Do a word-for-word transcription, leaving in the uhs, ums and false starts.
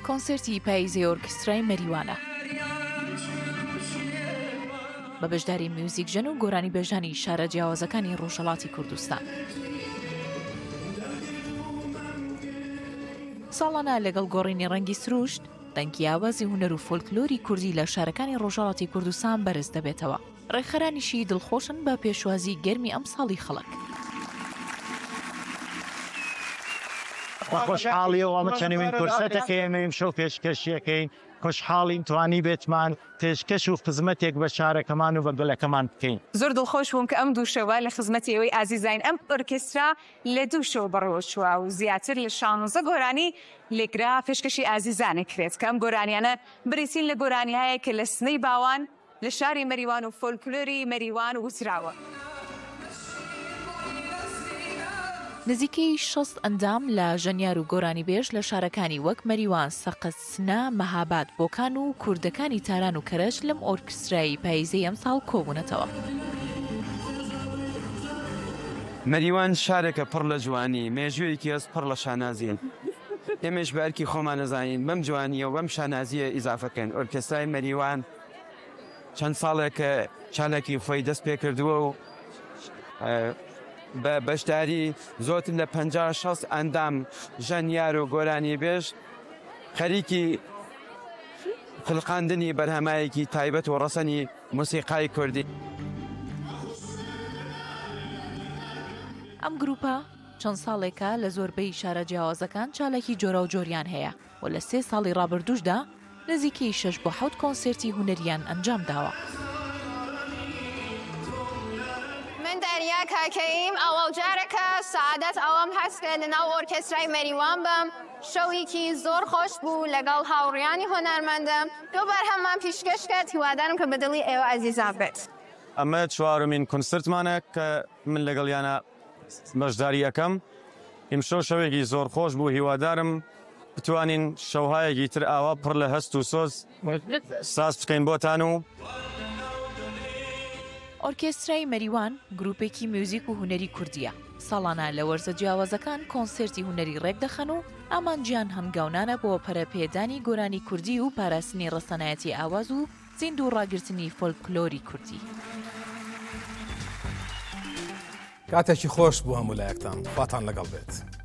کۆنسەرتی پاییزەی ئۆرکسترای مەریوانە بە بەشداری میوزیکژن و گۆرانی بێژانی شارە جیاوازەکانی ڕۆژهەڵاتی کوردستان. ساڵانە لەگەڵ گۆڕینی ڕەنگی سروشت دەنگی ئاوازی هونەر و فۆلکلۆری کوردی لە شارەکانی ڕۆژهەڵاتی کوردستان بەرز دەبێتەوە. ڕێکخەرانیشی دڵخۆشن بە پێشوازی گەرمی ئەم ساڵی خەڵک. خۆشحاڵیەوە مەچەنوین کورسەتەکەی ئێمەیم شەو پێشکەشیەکەی خوشحاڵین توانی بێتمان پێشکەش و خزمەتێک بە شارەکەمان و بە گەلەکەمان بکەین. زۆر دڵخۆش بووم کە ئەم دوو شەوە لە خزمەتی ئێوەی ئازیزین ئەم ئۆرکێسترا لە دوو شەو بەڕێوەچووە و زیاتر لە شانزدە گۆرانی لێکرا پێشکەشی ئازیزانێک کرێت کە ئەم گۆرانیانە بریتین لە گۆرانیایە کە لە سنەی باوان لە شاری مەریوان و فۆلکلۆری مەریوان وتراوە. نزیکەی شەست ئەندام لە ژەنیار و گۆرانی بێژ لە شارەکانی وەک مەریوان، سەقەت، سنە، مەهاباد، بۆکان و کوردەکانی تاران و کەرەج لەم ئۆرکسترایی پاییزەی ئەم ساڵ کۆبوونەتەوە. مەریوان شارێکە پڕ لە جوانی، مێژوویەکی هەست پڕ لە شانازیین. ئێمەش بەرکی خۆمان نەزانین بەم جوانیە و بەم شانازیە ئیزافەکەن. ئۆرکێسترای مەریوان چەند ساڵێکە چالێکی خۆی دەست پێ کردووە و بە بەشداری زۆرتر لە پەنجا شەست ئەندام ژەنیار و گۆرانی بێژ خەریکی خلقاندنی بەرهەمایەکی تایبەت و ڕەسەنی موسیقای کوردی. ئەم گروپە چەند ساڵێکە لە زۆربەی شارە جیاوازەکان چالێکی جۆرە و جۆریان هەیە و لە سێ ساڵی ڕابردووشدا نزیکەی شەش بۆ حەوت کۆنسێرتی هونەریان ئەنجام داوە. دەریا کاکەیم ئەوەڵ جارەکە سعادەت ئەوەم هەست کرد لەناو ئۆرکێسترای مەریوان بم. شەوێکی زۆر خۆش بوو لەگەڵ هاوڕیانی هۆنەرمەندم. دو بەرهەممان پیشکەش کرد، هیوادارم کە بەدڵی ئێوە ئازیزان بێت. ئەمە چوارمین کۆنسرتمانە کە من لەگەڵیانە بەشداری یەکەم. ئیمشەو شەوێکی زۆر خۆش بوو، هیوادارم بتوانین شەوهایەکی تر ئاوا پڕ لە هەست و سۆز ساز بکەین بۆتان و ئۆرکێسترای مەریوان گروپێکی میوزیک و هونەری کوردیە. ساڵانە لە وەرزە جیاوازەکان کۆنسێرتی هونەری ڕێک دەخەن و ئامانجیان هەنگاونانە بۆ پەرەپێدانی گۆرانی کوردی و پاراستنی ڕەسەنایەتی ئاواز و زیند و ڕاگررتنی فۆلکلۆری کوردی. کاتێکی خۆش بوو هەموو لایەکتان، خواتان لەگەڵ بێت.